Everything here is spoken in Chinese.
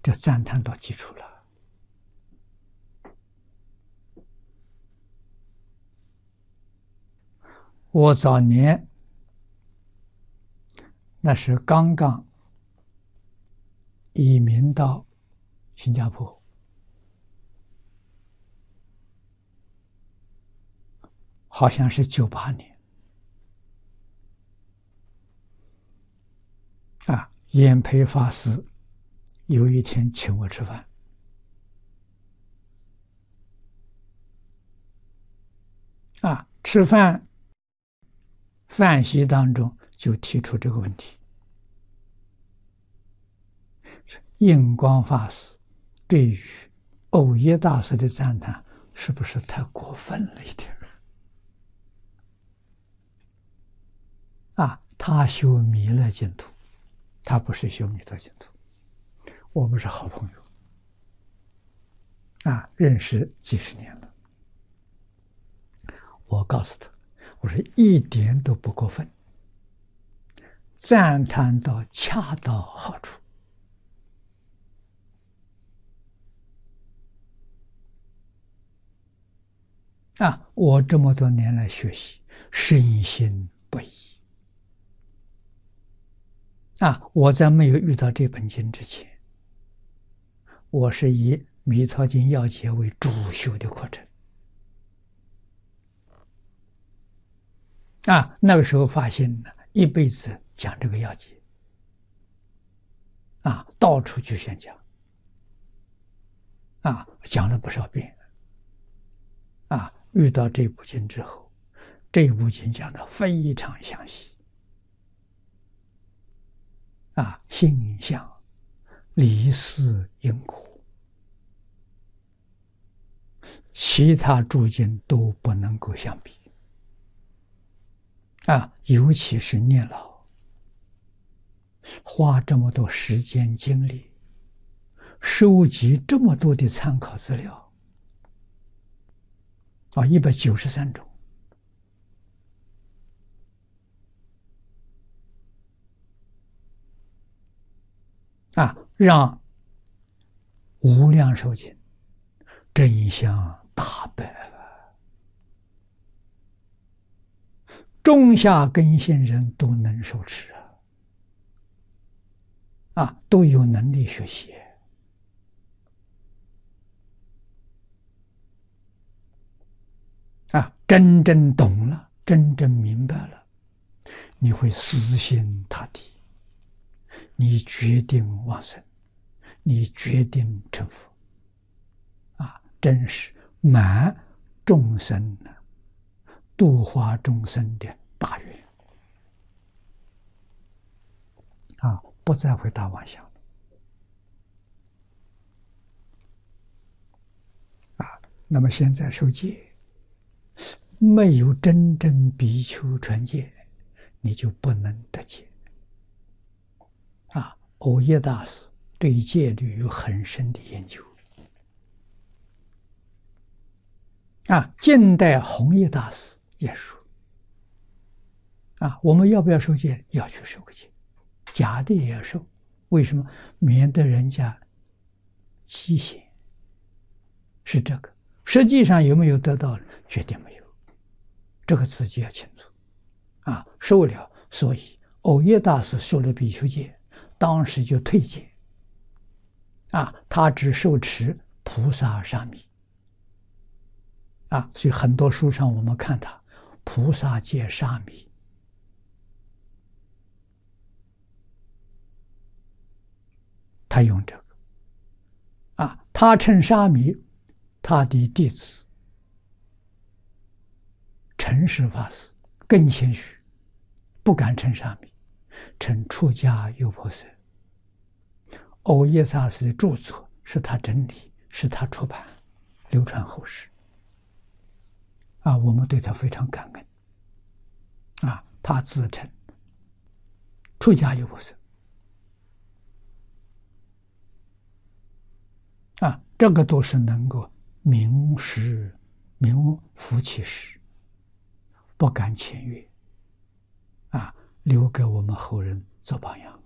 这赞叹到基础了。我早年那是刚刚移民到新加坡，好像是98年延培法师有一天请我吃饭，吃饭饭席当中就提出这个问题：印光法师对于藕益大师的赞叹是不是太过分了一点？他修弥勒净土，他不是修弥陀净土。我们是好朋友，认识几十年了。我告诉他，我说一点都不过分，赞叹到恰到好处。我这么多年来学习，深信不疑。我在没有遇到这本经之前，我是以《弥陀经要解》为主修的课程。那个时候发现呢，一辈子讲这个要解，到处去宣讲，讲了不少遍。遇到这部经之后，这部经讲得非常详细。性相、离事因果，其他诸经都不能够相比。尤其是念老，花这么多时间精力，收集这么多的参考资料，193种。让无量寿经真相大白了，中下根性人都能受持都有能力学习。真正懂了，真正明白了，你会死心塌地，你决定往生，你决定成佛，真是满众生度化众生的大愿不再会打妄想那么现在受戒，没有真正比丘传戒，你就不能得戒。藕益大师对戒律有很深的研究。近代弘一大师也说，我们要不要受戒？要去受个戒，假的也要受。为什么？免得人家讥嫌。是这个。实际上有没有得到？绝对没有。这个自己要清楚。受了，所以藕益大师受了比丘戒，当时就退戒。他只受持菩萨沙弥。所以很多书上我们看他菩萨戒沙弥，他用这个。他称沙弥，他的弟子陈氏法师更谦虚，不敢称沙弥，称出家优婆塞。藕益大师的著作是他整理，是他出版，流传后世。我们对他非常感恩。他自称出家优婆塞。这个都是能够名副其实，不敢僭越，留给我们后人做榜样。